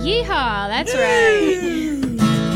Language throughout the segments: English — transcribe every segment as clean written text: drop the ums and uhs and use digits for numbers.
Yeehaw, that's right.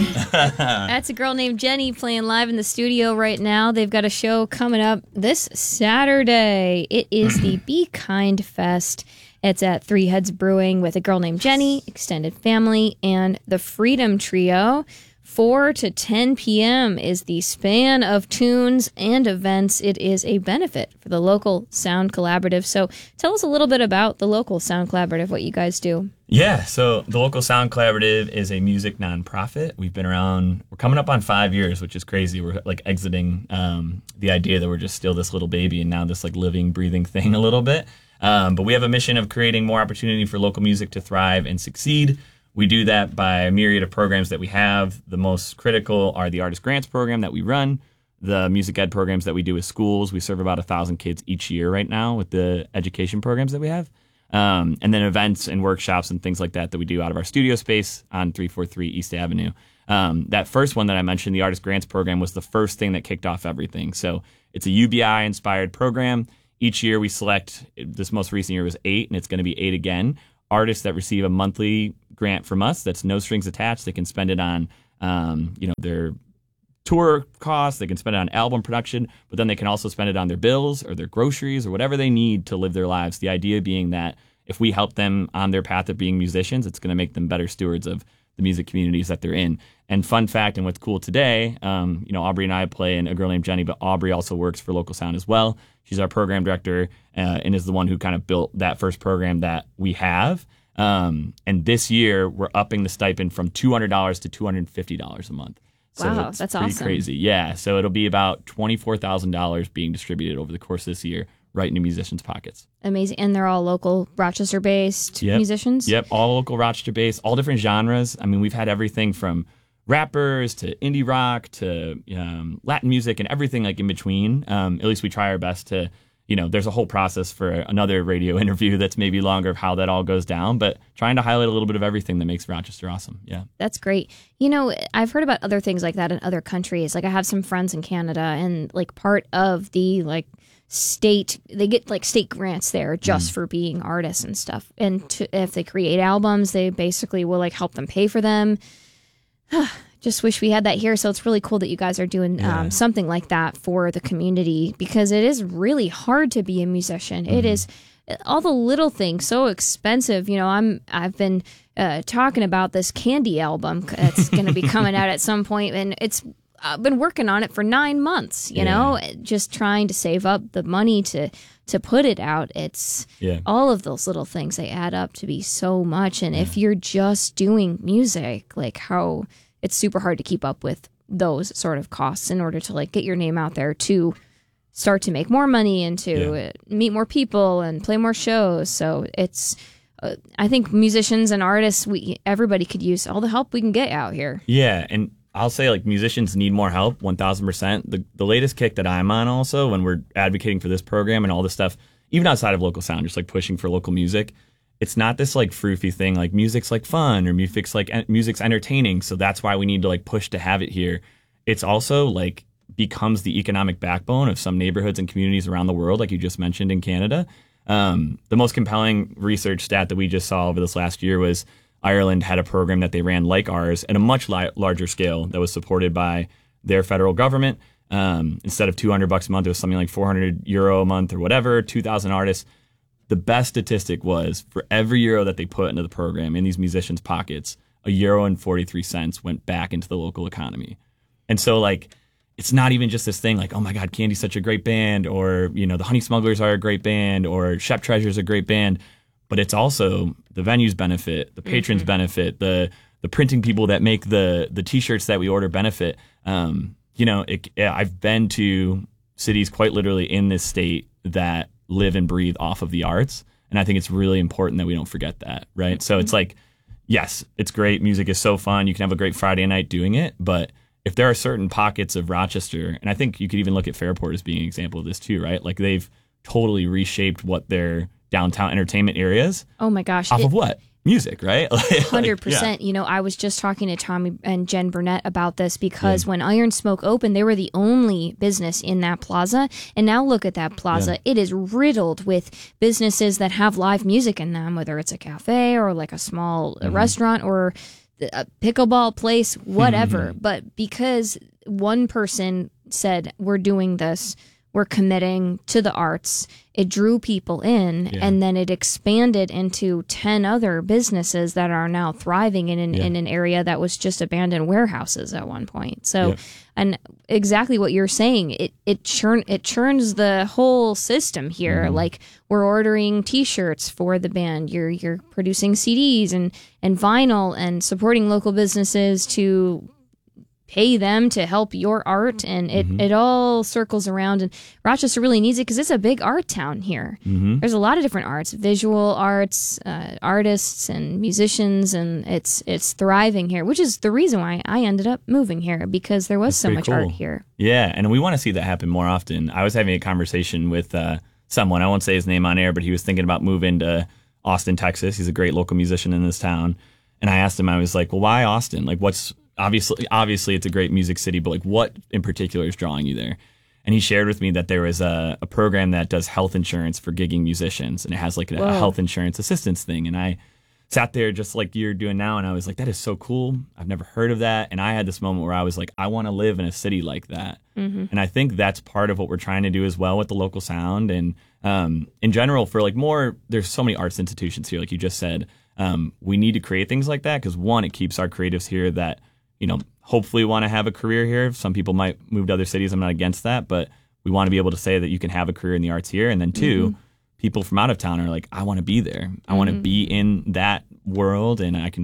That's a girl named Jenny playing live in the studio right now. They've got a show coming up this Saturday. It is the Be Kind Fest. It's at Three Heads Brewing with a girl named Jenny, extended family, and the Freedom Trio. 4 to 10 p.m. is the span of tunes and events. It is a benefit for the Local Sound Collaborative. So tell us a little bit about the Local Sound Collaborative, what you guys do. Yeah, so the Local Sound Collaborative is a music nonprofit. We've been around, we're coming up on 5 years, which is crazy. We're like exiting the idea that we're just still this little baby and now this like living, breathing thing a little bit. But we have a mission of creating more opportunity for local music to thrive and succeed. We do that by a myriad of programs that we have. The most critical are the Artist Grants program that we run, the music ed programs that we do with schools. We serve about 1,000 kids each year right now with the education programs that we have. And then events and workshops and things like that we do out of our studio space on 343 East Avenue. That first one that I mentioned, the Artist Grants program, was the first thing that kicked off everything. So it's a UBI-inspired program. Each year we select, this most recent year was 8, and it's going to be 8 again, artists that receive a monthly grant from us that's no strings attached. They can spend it on their tour costs, they can spend it on album production, but then they can also spend it on their bills or their groceries or whatever they need to live their lives. The idea being that if we help them on their path of being musicians, it's going to make them better stewards of the music communities that they're in. And fun fact, and what's cool today, Aubrey and I play in A Girl Named Jenny, but Aubrey also works for Local Sound as well. She's our program director and is the one who kind of built that first program that we have. And this year, we're upping the stipend from $200 to $250 a month. So wow, it's that's pretty awesome. Crazy. Yeah, so it'll be about $24,000 being distributed over the course of this year right into musicians' pockets. Amazing. And they're all local Rochester-based musicians? Yep, all local Rochester-based, all different genres. I mean, we've had everything from rappers to indie rock to Latin music and everything like in between. At least we try our best to, there's a whole process for another radio interview that's maybe longer of how that all goes down, but trying to highlight a little bit of everything that makes Rochester awesome. Yeah. That's great. I've heard about other things like that in other countries. Like I have some friends in Canada and like part of the state, they get like state grants there just for being artists and stuff. And if they create albums, they basically will like help them pay for them. Just wish we had that here. So it's really cool that you guys are doing something like that for the community, because it is really hard to be a musician. It is all the little things so expensive. I've been talking about this Candy album that's going to be coming out at some point, and I've been working on it for 9 months. Just trying to save up the money to put it out. It's all of those little things, they add up to be so much. And if you're just doing music, like how it's super hard to keep up with those sort of costs in order to like get your name out there to start to make more money and to meet more people and play more shows. So it's, I think musicians and artists, everybody could use all the help we can get out here. Yeah. And I'll say like musicians need more help, 1,000%. The latest kick that I'm on also when we're advocating for this program and all this stuff, even outside of Local Sound, just like pushing for local music, it's not this like froofy thing like music's like fun or music's entertaining. So that's why we need to like push to have it here. It's also like becomes the economic backbone of some neighborhoods and communities around the world, like you just mentioned in Canada. The most compelling research stat that we just saw over this last year was Ireland had a program that they ran like ours at a much larger scale that was supported by their federal government. Instead of $200 a month, it was something like €400 a month or whatever, 2,000 artists. The best statistic was for every euro that they put into the program in these musicians' pockets, €1.43 went back into the local economy. And so like, it's not even just this thing like, oh my God, Candy's such a great band, or, the Honey Smugglers are a great band, or Shep Treasure's a great band. But it's also the venues benefit, the patrons benefit, the printing people that make the T-shirts that we order benefit. I've been to cities quite literally in this state that live and breathe off of the arts. And I think it's really important that we don't forget that, right? So it's like, yes, it's great. Music is so fun. You can have a great Friday night doing it. But if there are certain pockets of Rochester, and I think you could even look at Fairport as being an example of this too, right? Like they've totally reshaped what their downtown entertainment areas. Oh my gosh. Off of what? music, right? 100%. You know, I was just talking to Tommy and Jen Burnett about this because when Iron Smoke opened, they were the only business in that plaza. And now look at that plaza. It is riddled with businesses that have live music in them, whether it's a cafe or like a small restaurant or a pickleball place, whatever. But because one person said, we're doing this, we're committing to the arts, it drew people in, and then it expanded into 10 other businesses that are now thriving in an area that was just abandoned warehouses at one point. So, and exactly what you're saying, it churns the whole system here. Like, we're ordering T-shirts for the band, you're producing CDs and vinyl, and supporting local businesses to pay them to help your art, and it all circles around. And Rochester really needs it because it's a big art town here. There's a lot of different arts, visual arts, artists and musicians, and it's thriving here, which is the reason why I ended up moving here, because there was so much art here. Yeah, and we want to see that happen more often. I was having a conversation with someone, I won't say his name on air, but he was thinking about moving to Austin, Texas. He's a great local musician in this town. And I asked him, I was like, well, why Austin? Like, what's obviously it's a great music city, but like what in particular is drawing you there? And he shared with me that there is a program that does health insurance for gigging musicians, and it has like a health insurance assistance thing. And I sat there just like you're doing now, and I was like, that is so cool. I've never heard of that. And I had this moment where I was like, I want to live in a city like that. And I think that's part of what we're trying to do as well with the local sound. And in general, for like more, there's so many arts institutions here, like you just said. We need to create things like that because, one, it keeps our creatives here that, you know, hopefully want to have a career here. Some people might move to other cities. I'm not against that, but we want to be able to say that you can have a career in the arts here. And then two, people from out of town are like, I want to be there. I want to be in that world, and I can